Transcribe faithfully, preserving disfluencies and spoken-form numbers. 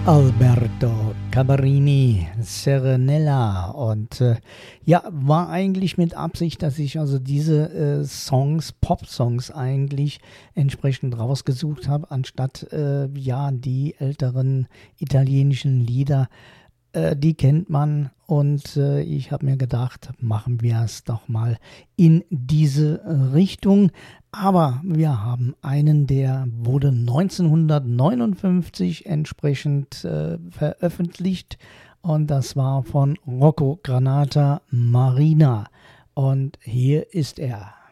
Alberto Cabrini, Serenella. Und äh, ja, war eigentlich mit Absicht, dass ich also diese äh, Songs, Pop-Songs eigentlich entsprechend rausgesucht habe, anstatt äh, ja die älteren italienischen Lieder. Äh, die kennt man und äh, ich habe mir gedacht, machen wir es doch mal in diese Richtung. Aber wir haben einen, der wurde neunzehnhundertneunundfünfzig entsprechend äh, veröffentlicht und das war von Rocco Granata, Marina. Und hier ist er.